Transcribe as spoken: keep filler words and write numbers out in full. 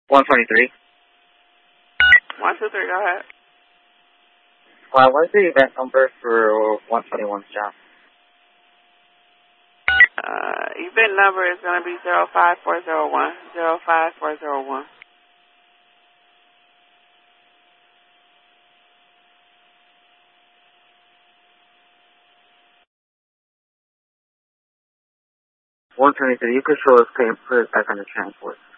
one twenty-three. one two three, go ahead. Well, what's the event number for one twenty-one job? Uh, event number is going to be zero five four zero one. zero five four zero one. one twenty-three, you could show us, okay, put it back on the transport.